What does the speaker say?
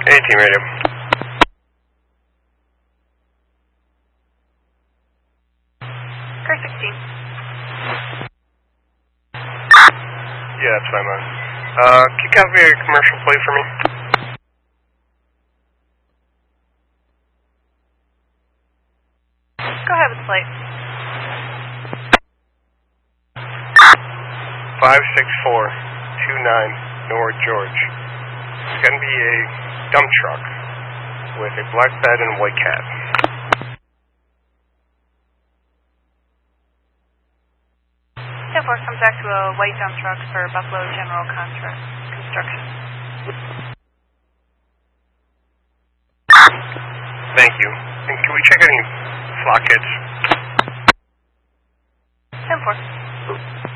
A-Team radio. Car 16. Yeah, that's fine, man. Can you copy a commercial plate for me? Go ahead with the plate. 56429 North George. It's going to be a dump truck with a black bed and a white cat. 10-4 comes back to a white dump truck for Buffalo General Construction. Thank you. And can we check any flock kits? 10-4.